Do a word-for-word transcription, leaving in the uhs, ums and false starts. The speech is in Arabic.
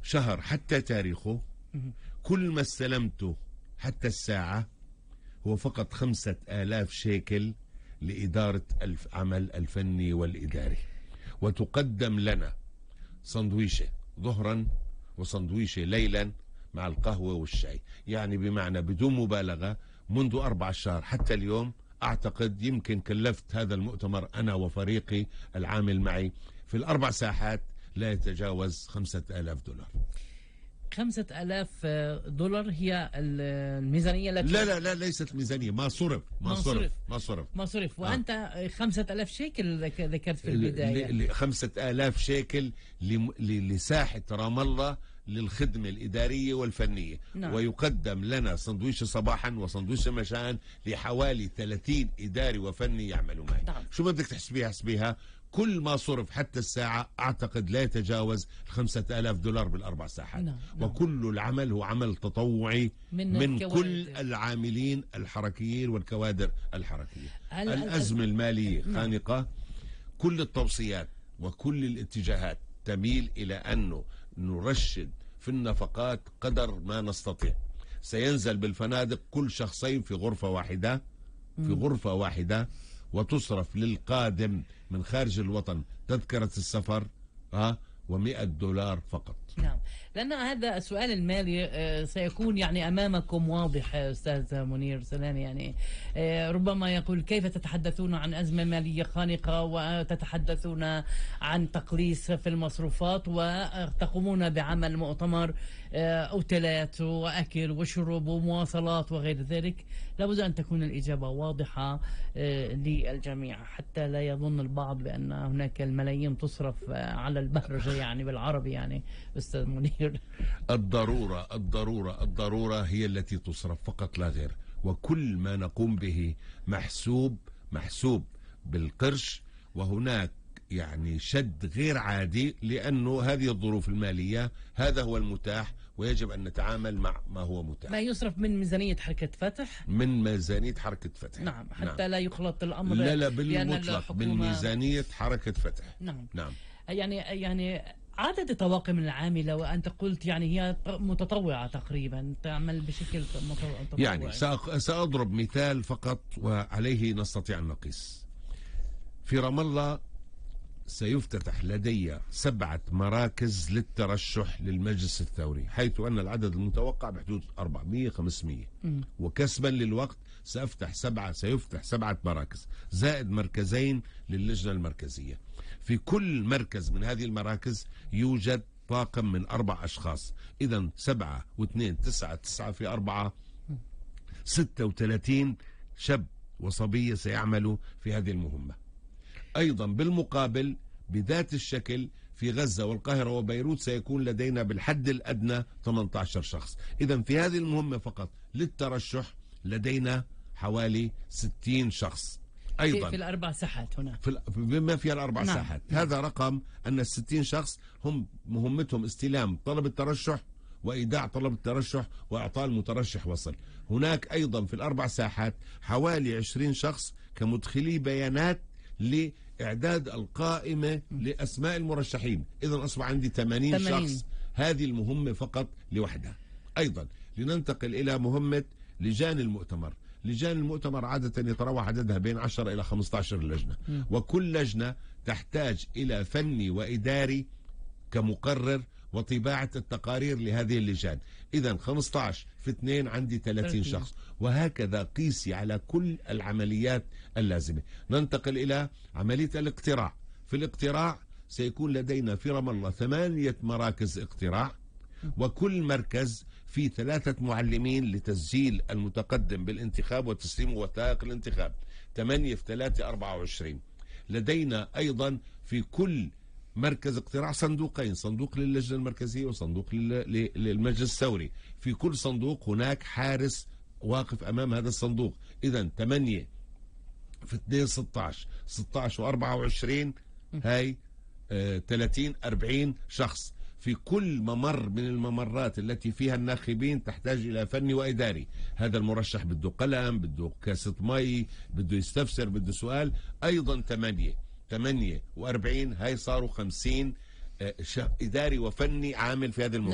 شهر حتى تاريخه، كل ما استلمته حتى الساعة هو فقط خمسة آلاف شيكل لإدارة العمل الفني والإداري. وتقدم لنا سندويشة ظهرا وسندويشة ليلا مع القهوة والشاي. يعني بمعنى بدون مبالغة منذ أربع شهور حتى اليوم أعتقد يمكن كلفت هذا المؤتمر أنا وفريقي العامل معي في الأربع ساحات لا يتجاوز خمسة آلاف دولار. خمسة آلاف دولار هي الميزانية التي لا لا لا ليست ميزانية، ما صرف ما, ما صرف ما صرف ما صرف وأنت آه. خمسة آلاف شيكل ذكرت في البداية. خمسة آلاف شيكل لساحة رام الله للخدمة الإدارية والفنية. نعم. ويقدم لنا سندويش صباحا وسندويش مساء لحوالي ثلاثين إداري وفني يعملوا معي. نعم. شو بدك تحسبيها؟ حسبيها كل ما صرف حتى الساعة أعتقد لا يتجاوز خمسة آلاف دولار بالأربع ساحات. نعم. وكل العمل هو عمل تطوعي من, من كل العاملين الحركيين والكوادر الحركية. الأزمة المالية خانقة. كل التوصيات وكل الاتجاهات تميل إلى أنه نرشد في النفقات قدر ما نستطيع. سينزل بالفنادق كل شخصين في غرفة واحدة في غرفة واحدة وتصرف للقادم من خارج الوطن تذكرة السفر ها ومئة دولار فقط. نعم، لأن هذا السؤال المالي سيكون يعني أمامكم واضح أستاذ منير سلامي. يعني ربما يقول كيف تتحدثون عن أزمة مالية خانقة وتتحدثون عن تقليص في المصروفات وتقومون بعمل مؤتمر أوتيلات وأكل وشرب ومواصلات وغير ذلك. لابد أن تكون الإجابة واضحة للجميع حتى لا يظن البعض بأن هناك الملايين تصرف على البهرجة يعني بالعربي يعني أستاذ منير. الضرورة الضرورة الضرورة هي التي تصرف فقط لا غير. وكل ما نقوم به محسوب محسوب بالقرش. وهناك يعني شد غير عادي لأنه هذه الظروف المالية هذا هو المتاح ويجب أن نتعامل مع ما هو متاح. ما يصرف من ميزانية حركة فتح من ميزانية حركة فتح. نعم حتى نعم. لا يخلط الأمر. لا لا بالمطلق من ميزانية حركة فتح. نعم نعم يعني يعني عدد الطواقم العاملة وأنت قلت يعني هي متطوعة تقريبا تعمل بشكل متطوع. يعني سأضرب مثال فقط وعليه نستطيع أن نقيس. في رام الله سيفتتح لدي سبعة مراكز للترشح للمجلس الثوري حيث أن العدد المتوقع بحدود أربعمئة خمسمئة. وكسبا للوقت سأفتح سبعة سيفتح سبعة مراكز زائد مركزين للجنة المركزية. في كل مركز من هذه المراكز يوجد طاقم من أربع أشخاص. إذن سبعة واثنين تسعة تسعة في أربعة ستة وثلاثين شاب وصبية سيعملوا في هذه المهمة. أيضا بالمقابل بذات الشكل في غزة والقاهرة وبيروت سيكون لدينا بالحد الأدنى ثمانية عشر شخص. إذن في هذه المهمة فقط للترشح لدينا حوالي ستين شخص. أيضا في الأربع ساحات هنا في بما فيها الأربع نعم. ساحات. هذا رقم أن الستين شخص هم مهمتهم استلام طلب الترشح وإيداع طلب الترشح وإعطاء المترشح وصل. هناك أيضا في الأربع ساحات حوالي عشرين شخص كمدخلي بيانات لإعداد القائمة لأسماء المرشحين. إذن أصبح عندي ثمانين شخص. هذه المهمة فقط لوحدها. أيضا لننتقل إلى مهمة لجان المؤتمر. لجان المؤتمر عادة يتراوح عددها بين عشرة إلى خمسة عشر لجنة. وكل لجنة تحتاج إلى فني وإداري كمقرر وطباعة التقارير لهذه اللجان. إذن خمسة عشر في اثنين عندي ثلاثين شخص. وهكذا قيسي على كل العمليات اللازمة. ننتقل إلى عملية الاقتراع. في الاقتراع سيكون لدينا في رام الله ثمانية مراكز اقتراع وكل مركز في ثلاثة معلمين لتسجيل المتقدم بالانتخاب وتسليم وثائق الانتخاب. ثمانية في ثلاثة أربعة وعشرين. لدينا أيضا في كل مركز اقتراع صندوقين، صندوق للجنة المركزية وصندوق للمجلس الثوري. في كل صندوق هناك حارس واقف أمام هذا الصندوق. إذن ثمانية في اثنين ستة عشر ستة عشر وأربعة وعشرين هاي آه ثلاثين أربعين شخص. في كل ممر من الممرات التي فيها الناخبين تحتاج إلى فني وإداري. هذا المرشح بده قلم بده كاسة مي بده يستفسر بده سؤال. أيضا ثمانية ثمانية وأربعين هاي صاروا خمسين إداري وفني عامل في هذه المنطقة.